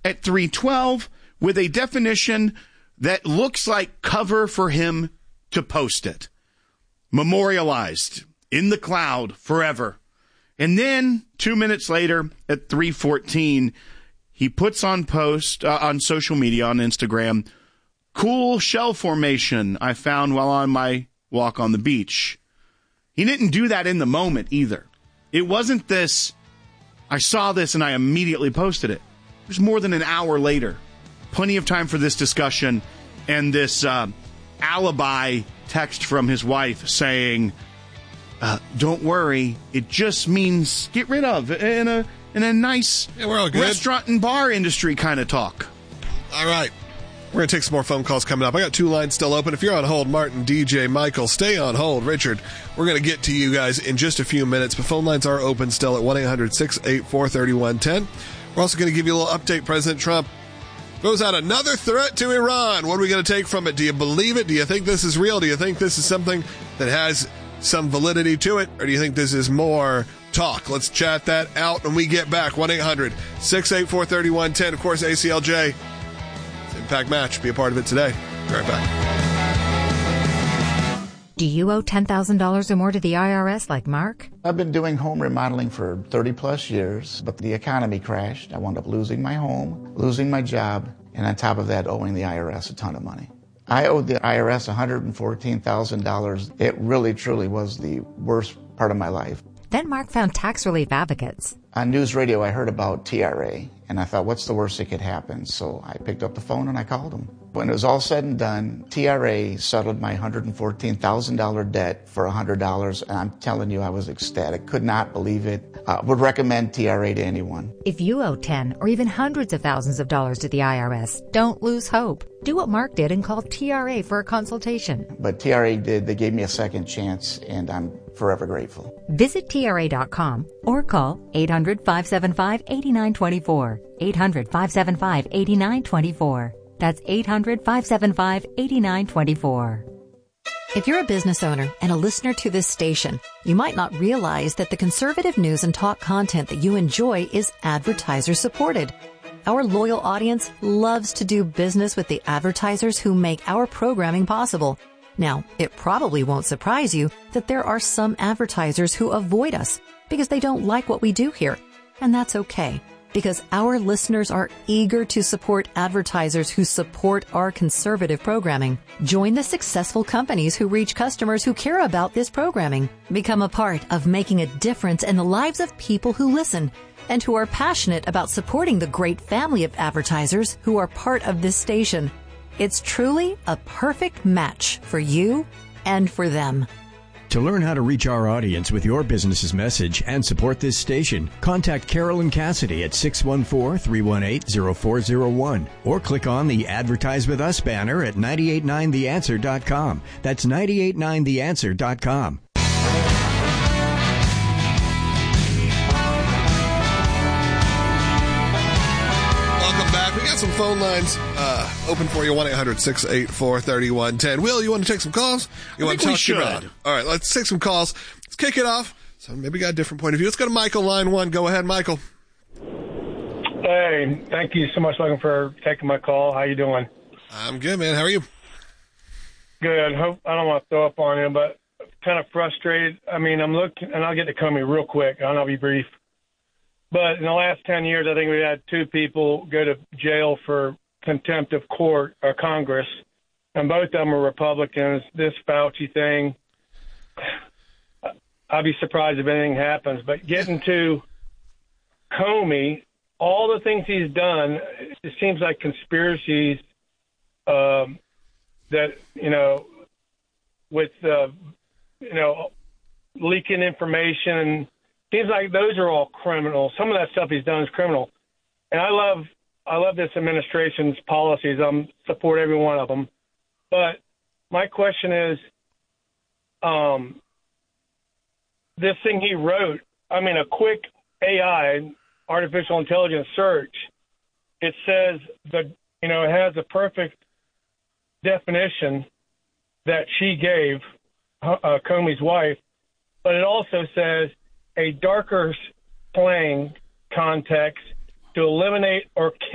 at 3:12 with a definition that looks like cover for him to post it. Memorialized in the cloud forever. And then 2 minutes later at 3:14, he puts on social media, on Instagram, cool shell formation I found while on my walk on the beach. He didn't do that in the moment either. It wasn't this, I saw this and I immediately posted it. It was more than an hour later. Plenty of time for this discussion and this alibi text from his wife saying, don't worry, it just means get rid of in a nice we're all good. Restaurant and bar industry kind of talk. All right. We're going to take some more phone calls coming up. I got 2 lines still open. If you're on hold, Martin, DJ, Michael, stay on hold. Richard, we're going to get to you guys in just a few minutes, but phone lines are open still at 1-800-684-3110. We're also going to give you a little update. President Trump throws out another threat to Iran. What are we going to take from it? Do you believe it? Do you think this is real? Do you think this is something that has some validity to it? Or do you think this is more talk? Let's chat that out when we get back. 1-800-684-3110. Of course, ACLJ. Impact Match. Be a part of it today. Be right back. Do you owe $10,000 or more to the IRS like Mark? I've been doing home remodeling for 30 plus years, but the economy crashed. I wound up losing my home, losing my job, and on top of that, owing the IRS a ton of money. I owed the IRS $114,000. It really, truly was the worst part of my life. Then Mark found tax relief advocates. On news radio, I heard about TRA, and I thought, what's the worst that could happen? So I picked up the phone and I called them. When it was all said and done, TRA settled my $114,000 debt for $100, and I'm telling you, I was ecstatic. Could not believe it. Would recommend TRA to anyone. If you owe 10 or even hundreds of thousands of dollars to the IRS, don't lose hope. Do what Mark did and call TRA for a consultation. But TRA did. They gave me a second chance, and I'm forever grateful. Visit TRA.com or call 800-575-8924. 800-575-8924. That's 800-575-8924. If you're a business owner and a listener to this station, you might not realize that the conservative news and talk content that you enjoy is advertiser supported. Our loyal audience loves to do business with the advertisers who make our programming possible. Now, it probably won't surprise you that there are some advertisers who avoid us because they don't like what we do here. And that's okay, because our listeners are eager to support advertisers who support our conservative programming. Join the successful companies who reach customers who care about this programming. Become a part of making a difference in the lives of people who listen and who are passionate about supporting the great family of advertisers who are part of this station. It's truly a perfect match for you and for them. To learn how to reach our audience with your business's message and support this station, contact Carolyn Cassidy at 614-318-0401 or click on the Advertise With Us banner at 989theanswer.com. That's 989theanswer.com. Welcome back. We got some phone lines open for you. 1-800-684-3110. Will, you want to take some calls? You want to talk to Rod? All right, let's take some calls. Let's kick it off. So maybe got a different point of view. Let's go to Michael, line 1. Go ahead, Michael. Hey, thank you so much, Logan, for taking my call. How you doing? I'm good, man. How are you? Good. I don't want to throw up on you, but kind of frustrated. I mean, I'm looking, and I'll get to Comey real quick. I'll be brief. But in the last 10 years, I think we had 2 people go to jail for contempt of court or Congress, and both of them are Republicans. This Fauci thing, I'd be surprised if anything happens. But getting to Comey, all the things he's done, it seems like conspiracies that, with, leaking information. Seems like those are all criminal. Some of that stuff he's done is criminal. And I love this administration's policies. I support every one of them. But my question is, this thing he wrote, a quick AI, artificial intelligence search, it says it has a perfect definition that she gave Comey's wife, but it also says a darker slang context to eliminate or